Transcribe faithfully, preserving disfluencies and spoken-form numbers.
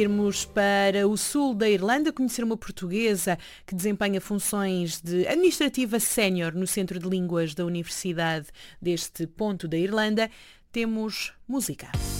Irmos para o sul da Irlanda conhecer uma portuguesa que desempenha funções de administrativa sénior no Centro de Línguas da Universidade deste ponto da Irlanda. Temos música.